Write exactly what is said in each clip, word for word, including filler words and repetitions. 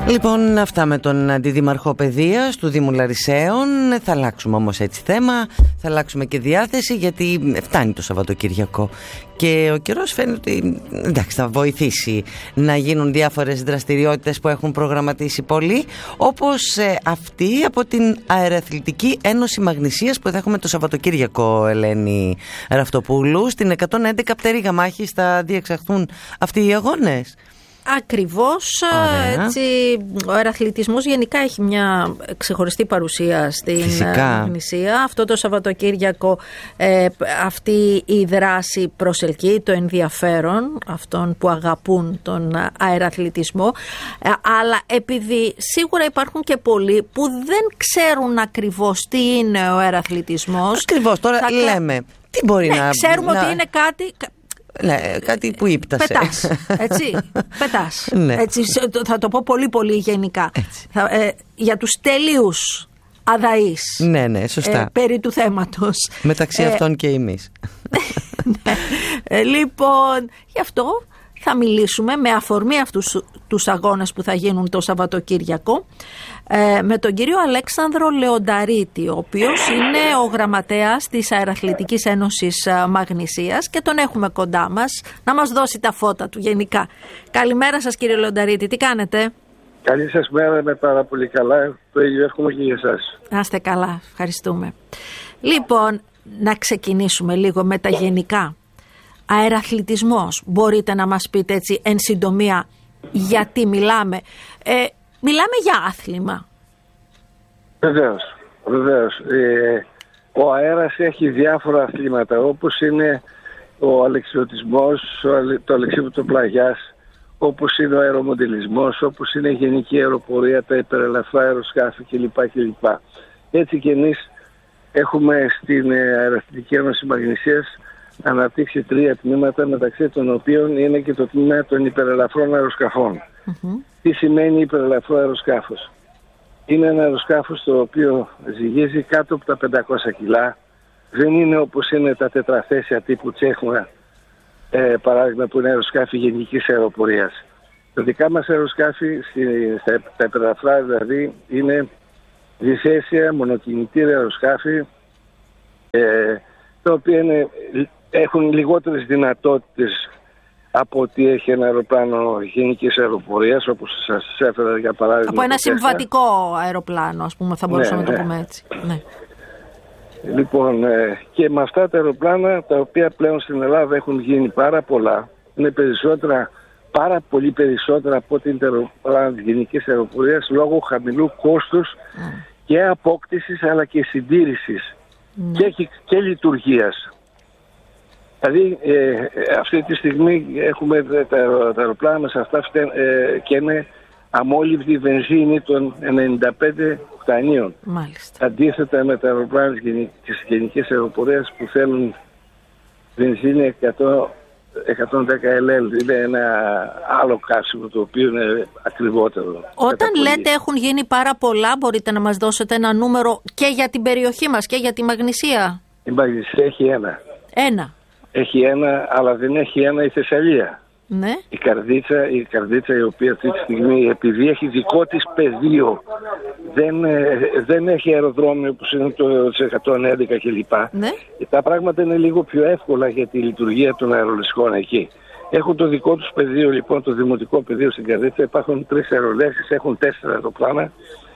Λοιπόν, αυτά με τον Αντιδήμαρχο Παιδείας του Δήμου Λαρισαίων. Θα αλλάξουμε όμως έτσι θέμα, θα αλλάξουμε και διάθεση, γιατί φτάνει το Σαββατοκύριακο και ο καιρός φαίνεται ότι εντάξει, θα βοηθήσει να γίνουν διάφορες δραστηριότητες που έχουν προγραμματίσει πολλοί, όπως ε, αυτή από την Αεραθλητική Ένωση Μαγνησίας που θα έχουμε το Σαββατοκύριακο, Ελένη Ραυτοπούλου. Στην εκατόν έντεκα Πτέρυγα Μάχης θα διεξαχθούν αυτοί οι αγώνες. Ακριβώς, έτσι, ο αεραθλητισμός γενικά έχει μια ξεχωριστή παρουσία στην Μαγνησία. Αυτό το Σαββατοκύριακο ε, αυτή η δράση προσελκύει το ενδιαφέρον αυτών που αγαπούν τον αεραθλητισμό, ε, αλλά επειδή σίγουρα υπάρχουν και πολλοί που δεν ξέρουν ακριβώς τι είναι ο αεραθλητισμός. Ακριβώς, τώρα θα... λέμε, τι μπορεί ναι, να... ξέρουμε να... ότι είναι κάτι... Ναι, κάτι που ύπτασε. Πετάς, έτσι, πετάς. Ναι. Έτσι, θα το πω πολύ πολύ γενικά. Θα, ε, για τους τελείους αδαείς. Ναι, ναι, σωστά. Ε, περί του θέματος. Μεταξύ ε, αυτών και εμείς. Ναι. Ε, λοιπόν, γι' αυτό θα μιλήσουμε με αφορμή αυτούς τους αγώνες που θα γίνουν το Σαββατοκύριακο ε, με τον κύριο Αλέξανδρο Λεονταρίτη, ο οποίος είναι ο γραμματέας της Αεραθλητικής Ένωσης Μαγνησίας και τον έχουμε κοντά μας να μας δώσει τα φώτα του γενικά. Καλημέρα σας κύριε Λεονταρίτη, τι κάνετε? Καλή σας μέρα, με πάρα πολύ καλά, το ίδιο εύχομαι και για εσάς. Να είστε καλά, ευχαριστούμε. Λοιπόν, να ξεκινήσουμε λίγο με τα γενικά. Αεραθλητισμός, μπορείτε να μας πείτε έτσι εν συντομία γιατί μιλάμε? Ε, μιλάμε για άθλημα. Βεβαίως, βεβαίως. Ε, ο αέρας έχει διάφορα αθλήματα, όπως είναι ο αλεξιωτισμός, το αλεξίπτωτο πλαγιάς, όπως είναι ο αερομοντελισμός, όπως είναι η γενική αεροπορία, τα υπερελαφρά αεροσκάφη κλπ. κλπ. Έτσι και εμείς έχουμε στην Αεραθλητική Ένωση Μαγνησίας αναπτύξει τρία τμήματα, μεταξύ των οποίων είναι και το τμήμα των υπερελαφρών αεροσκαφών. Mm-hmm. Τι σημαίνει υπερελαφρό αεροσκάφος? Είναι ένα αεροσκάφος το οποίο ζυγίζει κάτω από τα πεντακόσια κιλά. Δεν είναι όπως είναι τα τετραθέσια τύπου Τσέχμα, ε, παράδειγμα, που είναι αεροσκάφη γενικής αεροπορίας. Τα δικά μας αεροσκάφη, στα, τα υπερελαφρά δηλαδή, είναι διθέσια μονοκινητήρια αεροσκάφη, ε, τα οποία είναι, έχουν λιγότερες δυνατότητες από ότι έχει ένα αεροπλάνο γενικής αεροπορίας, όπως σας έφερα για παράδειγμα. Από ένα συμβατικό αεροπλάνο, ας πούμε, θα μπορούσαμε ναι, να το πούμε έτσι. Ναι. Λοιπόν, και με αυτά τα αεροπλάνα, τα οποία πλέον στην Ελλάδα έχουν γίνει πάρα πολλά, είναι περισσότερα, πάρα πολύ περισσότερα από ό,τι είναι τα αεροπλάνα της γενικής αεροπορίας, λόγω χαμηλού κόστους mm. και απόκτησης αλλά και συντήρησης mm. και, και λειτουργίας. Δηλαδή ε, αυτή τη στιγμή έχουμε τα, τα αεροπλάνα μας αυτά ε, και είναι αμόλυβδη βενζίνη των ενενήντα πέντε οκτανίων. Μάλιστα. Αντίθετα με τα αεροπλάνα της γενικής αεροπορίας που θέλουν βενζίνη εκατό, εκατόν δέκα ελ ελ. Είναι ένα άλλο καύσιμο το οποίο είναι ακριβότερο. Όταν λέτε έχουν γίνει πάρα πολλά, μπορείτε να μας δώσετε ένα νούμερο και για την περιοχή μας και για τη Μαγνησία? Η Μαγνησία έχει ένα. Ένα. Έχει ένα, αλλά δεν έχει ένα η Θεσσαλία. Ναι. Η Καρδίτσα, η Καρδίτσα η οποία αυτή τη στιγμή, επειδή έχει δικό της πεδίο, δεν, δεν έχει αεροδρόμιο που είναι το εκατόν έντεκα κλπ. Ναι. Τα πράγματα είναι λίγο πιο εύκολα για τη λειτουργία των αερολεσχών εκεί. Έχουν το δικό τους πεδίο, λοιπόν, το δημοτικό πεδίο στην Καρδίτσα. Υπάρχουν τρεις αερολέσεις, έχουν τέσσερα αεροπλάνα.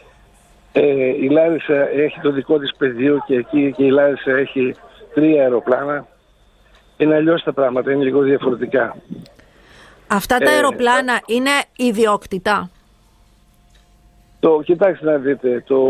Ε, η Λάρισα έχει το δικό της πεδίο και εκεί και η Λάρισα έχει τρία αεροπλάνα. Είναι αλλιώς τα πράγματα, είναι λίγο διαφορετικά. Αυτά τα αεροπλάνα ε, είναι ιδιόκτητα? Το, κοιτάξτε να δείτε, το,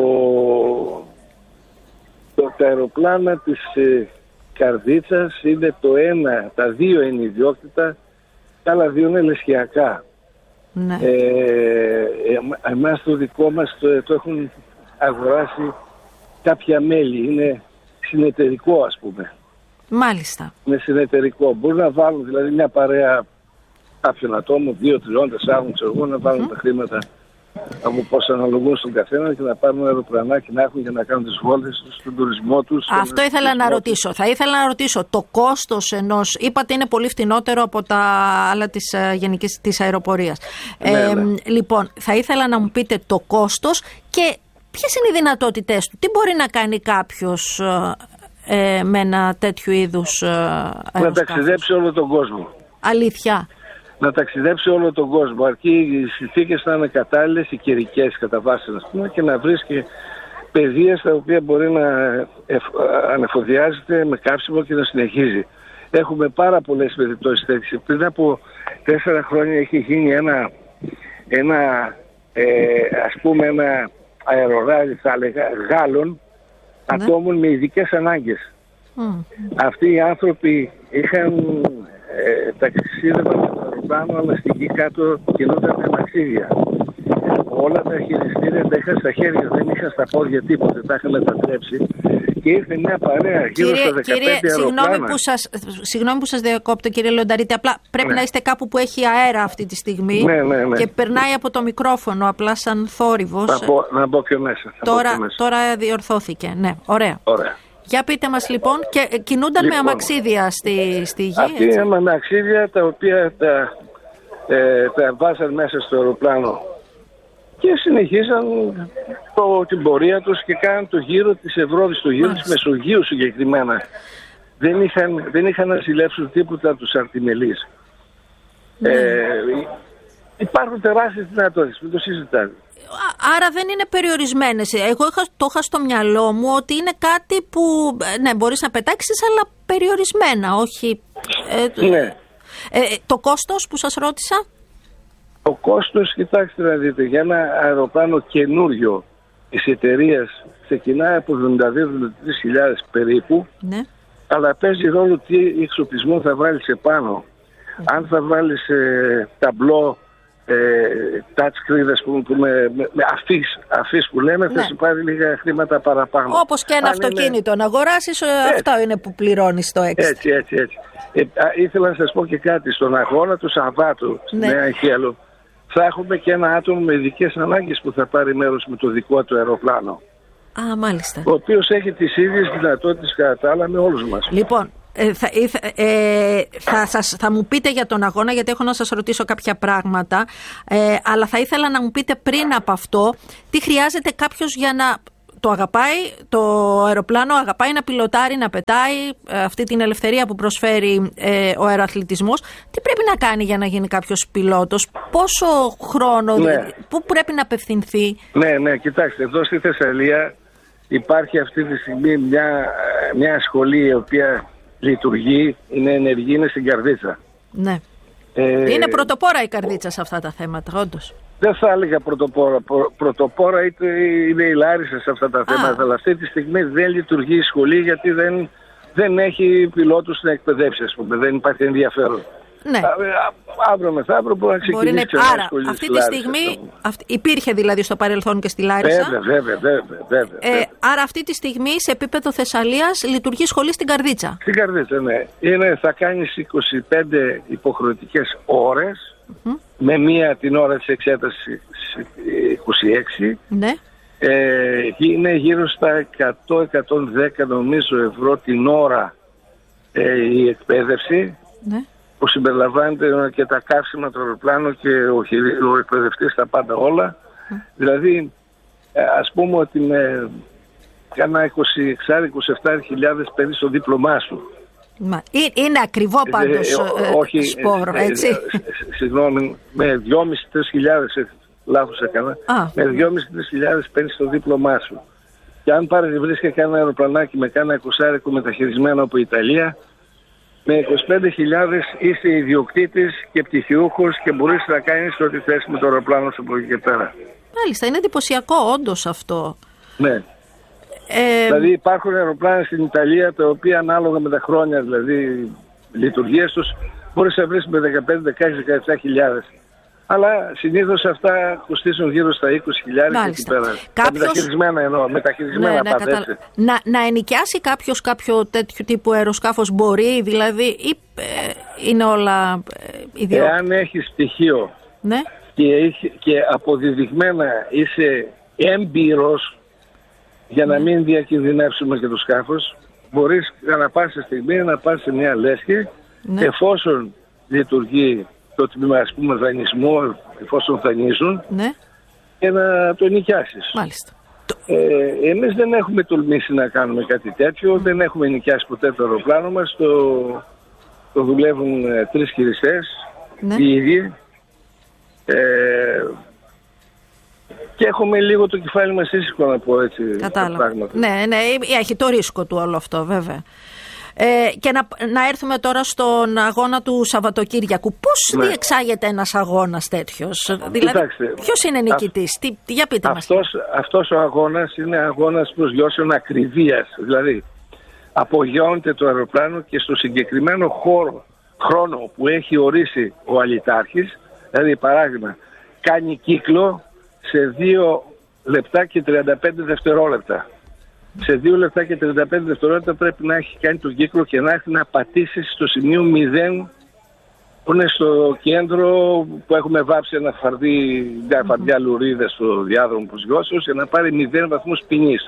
το, τα αεροπλάνα της ε, Καρδίτσας είναι το ένα, τα δύο είναι ιδιόκτητα, τα άλλα δύο είναι λεσχιακά. Ναι. Ε, ε, εμάς το δικό μας το, το έχουν αγοράσει κάποια μέλη, είναι συνεταιρικό ας πούμε. Μάλιστα. Είναι συνεταιρικό. Μπορούν να βάλουν δηλαδή μια παρέα κάποιων ατόμων, δύο, τριών, τεσσάρων, ξέρω εγώ, να βάλουν mm. τα χρήματα από πώς αναλογούν στον καθένα και να πάρουν αεροπλανάκι να έχουν για να κάνουν τις βόλτες τους, τον τουρισμό τους. Αυτό ήθελα να ρωτήσω. Τους. Θα ήθελα να ρωτήσω το κόστος ενός, είπατε είναι πολύ φτηνότερο από τα άλλα της uh, γενικής της αεροπορίας. Ναι, ε, ναι. Λοιπόν, θα ήθελα να μου πείτε το κόστος και ποιες είναι οι δυνατότητές του. Τι μπορεί να κάνει κάποιος ε, με ένα τέτοιου είδους ε, αεροσκάφος. Να ταξιδέψει όλο τον κόσμο. Αλήθεια. Να ταξιδέψει όλο τον κόσμο. Αρκεί οι συνθήκες να είναι κατάλληλες, οι καιρικές κατά βάση, ας πούμε, και να βρίσκει παιδεία στα οποία μπορεί να ανεφοδιάζεται με κάψιμο και να συνεχίζει. Έχουμε πάρα πολλές περιπτώσεις τέτοιες. Πριν από τέσσερα χρόνια έχει γίνει ένα, ένα ε, ας πούμε, ένα αεροράλι, θα έλεγα, Γάλλων, ναι, ατόμων με ειδικές ανάγκες. Mm. Αυτοί οι άνθρωποι είχαν ε, ταξίδευαν με το αεροπλάνο, αλλά στην γη κάτω κινούνταν με μαξίδια. Όλα τα χειριστήρια τα είχαν στα χέρια, δεν είχαν στα πόδια τίποτα, τα είχαν μετατρέψει. Και ήρθε μια παρέα γύρω κύριε, στα δεκαπέντε κύριε, αεροπλάνα. Συγγνώμη που σας, συγγνώμη που σας διακόπτω, κύριε Λεονταρίτη, απλά πρέπει ναι. να είστε κάπου που έχει αέρα αυτή τη στιγμή, ναι, ναι, ναι, και περνάει από το μικρόφωνο απλά σαν θόρυβος. Να μπω, να μπω πιο μέσα. Τώρα, πιο μέσα. τώρα διορθώθηκε, ναι, ωραία. ωραία. Για πείτε μας λοιπόν, και κινούνταν λοιπόν με αμαξίδια στη, στη γη. Αυτοί είναι με αμαξίδια τα οποία τα, ε, τα βάζαν μέσα στο αεροπλάνο και συνεχίζαν το, την πορεία τους και κάναν το γύρο της Ευρώπης, το γύρο Μάλιστα. της Μεσογείου συγκεκριμένα. Δεν είχαν, δεν είχαν να ζηλέψουν τίποτα από τους αρτιμελείς. Ναι. Ε, υπάρχουν τεράστιες δυνατότητες, μην το συζητάμε. Άρα δεν είναι περιορισμένες. Εγώ είχα, το είχα στο μυαλό μου ότι είναι κάτι που ναι, μπορείς να πετάξεις, αλλά περιορισμένα, όχι... Ε, ναι. ε, το κόστος που σας ρώτησα? Το κόστος, κοιτάξτε να δείτε, για ένα αεροπλάνο καινούριο της εταιρείας ξεκινάει από εβδομήντα δύο με εβδομήντα τρεις χιλιάδες περίπου, ναι, αλλά παίζει ρόλο τι εξοπλισμό θα βάλεις επάνω. Mm. Αν θα βάλεις ε, ταμπλό, ε, touch screen, ας πούμε, που με, με, με αφής, αφής που λέμε, ναι, θα σου πάρει λίγα χρήματα παραπάνω. Όπως και ένα Αν αυτοκίνητο είναι... να αγοράσεις, ε, αυτό είναι που πληρώνεις το έξτρα. Έτσι, έτσι, έτσι. Ε, α, ήθελα να σας πω και κάτι. Στον αγώνα του Σαββάτου, στη ναι. Νέα Χέλο, θα έχουμε και ένα άτομο με ειδικές ανάγκες που θα πάρει μέρος με το δικό του αεροπλάνο. Α, μάλιστα. Ο οποίος έχει τις ίδιες δυνατότητες κατά τα άλλα με όλους μας. Λοιπόν, ε, θα, ε, θα, σας, θα μου πείτε για τον αγώνα, γιατί έχω να σας ρωτήσω κάποια πράγματα, ε, αλλά θα ήθελα να μου πείτε πριν από αυτό τι χρειάζεται κάποιος για να... Το αγαπάει, το αεροπλάνο αγαπάει να πιλοτάρει, να πετάει, αυτή την ελευθερία που προσφέρει ε, ο αεροαθλητισμός. Τι πρέπει να κάνει για να γίνει κάποιος πιλότος, πόσο χρόνο, ναι, πού πρέπει να απευθυνθεί? Ναι, ναι, κοιτάξτε, εδώ στη Θεσσαλία υπάρχει αυτή τη στιγμή μια, μια σχολή η οποία λειτουργεί, είναι ενεργή, είναι στην Καρδίτσα. Ναι. Ε, είναι πρωτοπόρα η Καρδίτσα σε αυτά τα θέματα, όντως. Δεν θα έλεγα πρωτοπόρα. Πρωτοπόρα είτε είναι η Λάρισα σε αυτά τα θέματα, αλλά αυτή τη στιγμή δεν λειτουργεί η σχολή γιατί δεν, δεν έχει πιλότους να εκπαιδεύσει, ας πούμε. Δεν υπάρχει ενδιαφέρον. Ναι. Αύριο μεθαύριο μπορεί να ξεκινήσει. Μπορεί να... Άρα, αυτή τη στιγμή αυτή, υπήρχε δηλαδή στο παρελθόν και στη Λάρισα. Βέβαια, βέβαια, βέβαια, βέβαια, ε, βέβαια. Άρα αυτή τη στιγμή σε επίπεδο Θεσσαλίας λειτουργεί σχολή στην Καρδίτσα. Στην Καρδίτσα, ναι. Είναι, θα κάνεις είκοσι πέντε υποχρεωτικές ώρες, mm-hmm, με μία την ώρα της εξέτασης είκοσι έξι. Ναι. Ε, είναι γύρω στα εκατό με εκατόν δέκα νομίζω ευρώ την ώρα ε, η εκπαίδευση. Ναι. Που συμπεριλαμβάνεται και τα καύσιμα του αεροπλάνου και ο, ο εκπαιδευτής, τα πάντα όλα. Mm. Δηλαδή, ας πούμε ότι με κάνα είκοσι έξι με είκοσι επτά χιλιάδες παίρνεις το δίπλωμά σου. Μα, είναι ακριβό πάντως ε, ε, όχι, σπόρο, έτσι. Ε, ε, συγγνώμη, με δυόμισι με τρεις χιλιάδες, λάθος έκανα, ah, με δυόμισι με τρεις χιλιάδες παίρνεις το δίπλωμά σου. Και αν πάρεις βρεις και κάνα αεροπλανάκι με κάνα εικοσάρικο μεταχειρισμένο από Ιταλία, με είκοσι πέντε χιλιάδες είσαι ιδιοκτήτης και πτυχιούχος και μπορείς να κάνεις ό,τι θες με το αεροπλάνο σου από εκεί και πέρα. Μάλιστα, είναι εντυπωσιακό όντως αυτό. Ναι. Ε... Δηλαδή υπάρχουν αεροπλάνα στην Ιταλία τα οποία ανάλογα με τα χρόνια δηλαδή λειτουργίες τους μπορείς να βρεις με δεκαπέντε, δεκαέξι, δεκαεπτά χιλιάδες. Αλλά συνήθως αυτά κοστίζουν γύρω στα είκοσι χιλιάδες και εκεί πέρα. Κάποιος... Μεταχειρισμένα εννοώ, μεταχειρισμένα, ναι, ναι, πάντα έτσι. Να, να ενοικιάσει κάποιος κάποιο τέτοιο τύπου αεροσκάφος μπορεί, δηλαδή, ή ε, είναι όλα ε, ιδιότητα? Εάν έχει στοιχείο, ναι, και, και αποδεδειγμένα είσαι έμπειρος για να μην διακινδυνεύσουμε και το σκάφος, μπορείς ανά πάσα στιγμή να πας σε μια λέσχη, ναι. εφόσον λειτουργεί το τμήμα, ας πούμε, δανεισμό, εφόσον δανείζουν, ναι. και να το νοικιάσεις. Μάλιστα. Ε, εμείς δεν έχουμε τολμήσει να κάνουμε κάτι τέτοιο, δεν έχουμε νοικιάσει ποτέ το αεροπλάνο μας, το, το δουλεύουν ε, τρεις χειριστές, ναι. οι ίδιοι. Ε, και έχουμε λίγο το κεφάλι μας ήσυχο, να πω έτσι. Κατάλαβα. Ναι, ναι, έχει το ρίσκο του όλο αυτό, βέβαια. Ε, και να, να έρθουμε τώρα στον αγώνα του Σαββατοκύριακου. Πώς ναι. διεξάγεται ένας αγώνας τέτοιος? Δηλαδή, ποιος είναι νικητής? Τι, για πείτε αυτός, μας. Αυτός ο αγώνας είναι αγώνας προσγειώσεων ακριβίας. Δηλαδή, απογειώνεται το αεροπλάνο και στο συγκεκριμένο χώρο, χρόνο που έχει ορίσει ο αλυτάρχης. Δηλαδή, παράδειγμα, κάνει κύκλο σε δύο λεπτά και τριάντα πέντε δευτερόλεπτα. Σε δύο λεπτά και τριάντα πέντε δευτερόλεπτα πρέπει να έχει κάνει τον κύκλο και να έχει να πατήσει στο σημείο μηδέν, που είναι στο κέντρο που έχουμε βάψει ένα φαρδί, μια φαρδιά λουρίδα στο διάδρομο προσγειώσεως, για να πάρει μηδέν βαθμούς ποινής.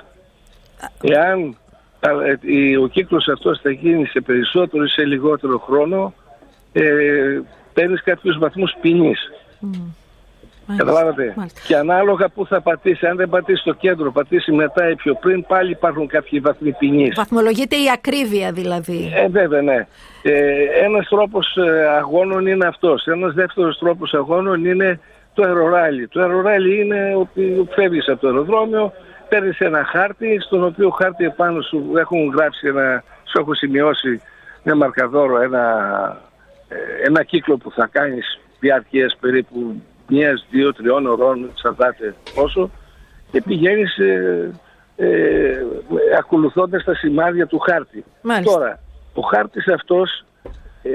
Εάν ο κύκλος αυτός θα γίνει σε περισσότερο ή σε λιγότερο χρόνο, ε, παίρνεις κάποιους βαθμούς ποινής. Mm. Καταλάβατε. Μάλιστα. Και ανάλογα που θα πατήσει, αν δεν πατήσει στο κέντρο, πατήσει μετά ή πιο πριν, πάλι υπάρχουν κάποιοι βαθμοί ποινής. Βαθμολογείται η ακρίβεια δηλαδή. Ε, βέβαια, ναι. Ε, ένας τρόπος αγώνων είναι αυτός. Ένας δεύτερος τρόπος αγώνων είναι το αεροράλι. Το αεροράλι είναι ότι φεύγεις από το αεροδρόμιο, παίρνεις ένα χάρτη, στον οποίο χάρτη επάνω σου έχουν γράψει ένα, σου έχω σημειώσει ένα μαρκαδόρο, ένα, ένα κύκλο που θα κάνεις διάρκειες περίπου μίας, δύο, τριών ωρών, εξαρτάται πόσο, και πηγαίνεις ε, ε, ακολουθώντας τα σημάδια του χάρτη. Μάλιστα. Τώρα, ο χάρτης αυτός ε,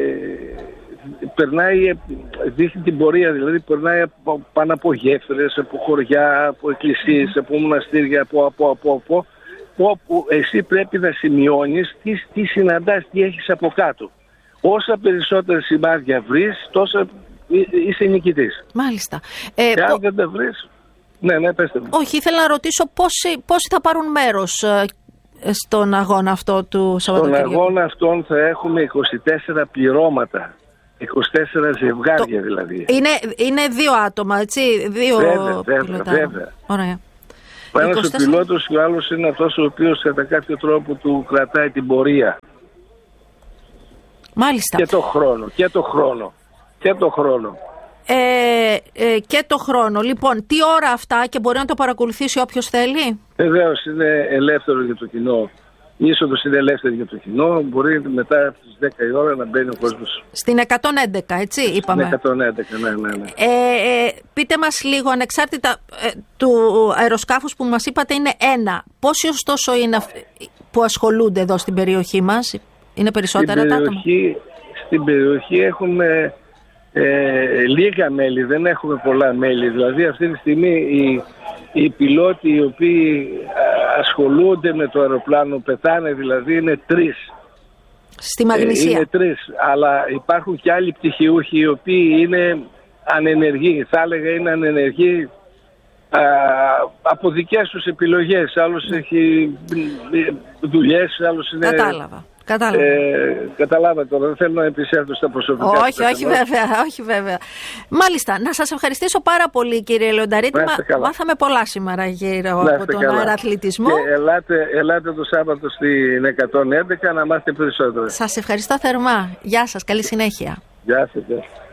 περνάει, δείχνει την πορεία, δηλαδή περνάει από, πάνω από γέφυρες, από χωριά, από εκκλησίες, από μοναστήρια, από, από, από, από, όπου εσύ πρέπει να σημειώνεις τι, τι συναντάς, τι έχεις από κάτω. Όσα περισσότερα σημάδια βρεις, τόσα είσαι νικητής. Μάλιστα. Ε, και αν πο... δεν τα βρεις... Ναι, ναι, πέστε μου. Όχι, ήθελα να ρωτήσω πόσοι, πόσοι θα πάρουν μέρος ε, στον αγώνα αυτό του Σαββατοκύριακου. Στον αγώνα αυτόν θα έχουμε είκοσι τέσσερα πληρώματα. είκοσι τέσσερα ζευγάρια το... δηλαδή. Είναι, είναι δύο άτομα, έτσι. Δύο βέβαια, βέβαια, βέβαια. Ωραία. Ο ένας είκοσι τέσσερα... ο πιλότος και ο άλλος είναι αυτός ο οποίος κατά κάποιο τρόπο του κρατάει την πορεία. Μάλιστα. Και το χρόνο, και το χρόνο. Και το χρόνο. Ε, ε, και το χρόνο. Λοιπόν, τι ώρα αυτά και μπορεί να το παρακολουθήσει όποιος θέλει? Βεβαίως, είναι ελεύθερο για το κοινό. Η είσοδος είναι ελεύθερη για το κοινό. Μπορεί μετά από τις δέκα η ώρα να μπαίνει ο κόσμος. Στην εκατόν έντεκα, έτσι είπαμε. Στην εκατόν έντεκα, ναι, ναι, ναι. Ε, ε, πείτε μας λίγο, ανεξάρτητα ε, του αεροσκάφους που μας είπατε είναι ένα. Πόσοι ωστόσο είναι που ασχολούνται εδώ στην περιοχή μας? Είναι περισσότερα τα άτομα? Στην περιοχή έχουμε ε, λίγα μέλη, δεν έχουμε πολλά μέλη. Δηλαδή αυτή τη στιγμή οι, οι πιλότοι οι οποίοι ασχολούνται με το αεροπλάνο, πετάνε δηλαδή, είναι τρεις. Στη Μαγνησία. Ε, είναι τρεις, αλλά υπάρχουν και άλλοι πτυχιούχοι οι οποίοι είναι ανενεργοί. Θα έλεγα είναι ανενεργοί α, από δικές τους επιλογές. Άλλος mm. έχει δουλειές, άλλος είναι... Κατάλαβα. Κατάλαβα. Ε, καταλάβατε τώρα, δεν θέλω να επισέλθω στα προσωπικά. Όχι, όχι βέβαια, όχι βέβαια. Μάλιστα, να σας ευχαριστήσω πάρα πολύ κύριε Λεονταρίτη. Μα, μάθαμε πολλά σήμερα γύρω από τον καλά. αεραθλητισμό. Και ελάτε, ελάτε το Σάββατο στην εκατόν έντεκα να μάθετε περισσότερο. Σας ευχαριστώ θερμά. Γεια σας, καλή συνέχεια. Γεια σας.